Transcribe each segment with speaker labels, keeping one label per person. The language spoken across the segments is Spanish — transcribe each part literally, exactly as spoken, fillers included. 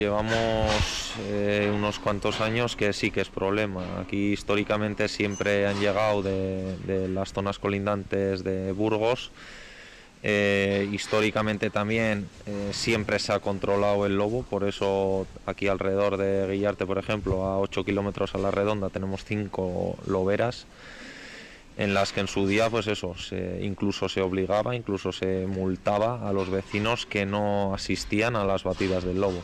Speaker 1: Llevamos eh, unos cuantos años que sí que es problema. Aquí históricamente siempre han llegado de, de las zonas colindantes de Burgos. Eh, históricamente también eh, siempre se ha controlado el lobo, por eso aquí alrededor de Guillarte, por ejemplo, a ocho kilómetros a la redonda tenemos cinco loberas, en las que en su día pues eso, se, incluso se obligaba, incluso se multaba a los vecinos que no asistían a las batidas del lobo.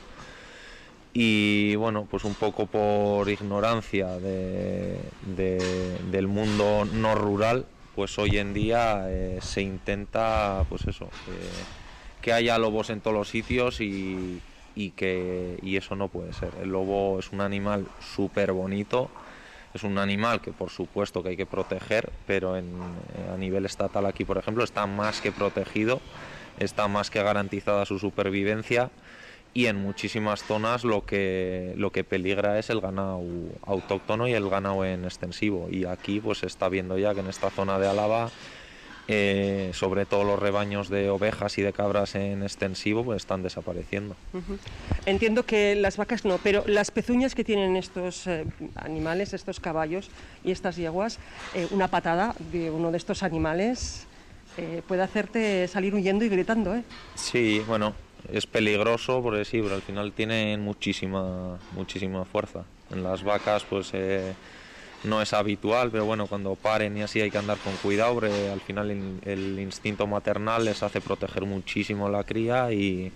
Speaker 1: Y bueno, pues un poco por ignorancia de, de, del mundo no rural, pues hoy en día eh, se intenta, pues eso, eh, que haya lobos en todos los sitios y, y que y eso no puede ser. El lobo es un animal súper bonito, es un animal que por supuesto que hay que proteger, pero en, a nivel estatal aquí, por ejemplo, está más que protegido, está más que garantizada su supervivencia. Y en muchísimas zonas lo que lo que peligra es el ganado autóctono y el ganado en extensivo. Y aquí pues se está viendo ya que en esta zona de Álava, eh, sobre todo los rebaños de ovejas y de cabras en extensivo, pues están desapareciendo.
Speaker 2: Uh-huh. Entiendo que las vacas no, pero las pezuñas que tienen estos eh, animales, estos caballos y estas yeguas, eh, una patada de uno de estos animales eh, puede hacerte salir huyendo y gritando, ¿eh?
Speaker 1: Sí, bueno, es peligroso porque sí, pero al final tienen muchísima muchísima fuerza. En las vacas pues eh, no es habitual, pero bueno, cuando paren y así hay que andar con cuidado, porque al final el, el instinto maternal les hace proteger muchísimo la cría y,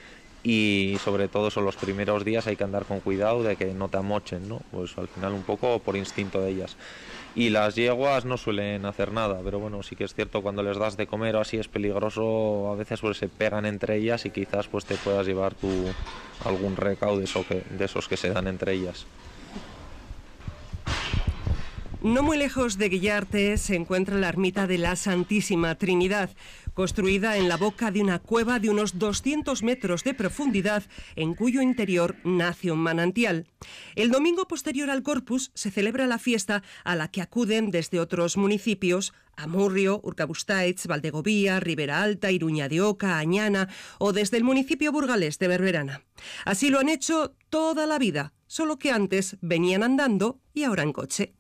Speaker 1: y sobre todo son los primeros días hay que andar con cuidado de que no te amochen, ¿no? Pues al final un poco por instinto de ellas. Y las yeguas no suelen hacer nada, pero bueno, sí que es cierto, cuando les das de comer o así es peligroso, a veces pues se pegan entre ellas y quizás pues te puedas llevar tú algún recaudo de, eso que, de esos que se dan entre ellas.
Speaker 2: No muy lejos de Guillarte se encuentra la ermita de la Santísima Trinidad, construida en la boca de una cueva de unos doscientos metros de profundidad, en cuyo interior nace un manantial. El domingo posterior al Corpus se celebra la fiesta a la que acuden desde otros municipios: Amurrio, Urkabustaiz, Valdegovía, Ribera Alta, Iruña de Oca, Añana o desde el municipio burgalés de Berberana. Así lo han hecho toda la vida, solo que antes venían andando y ahora en coche.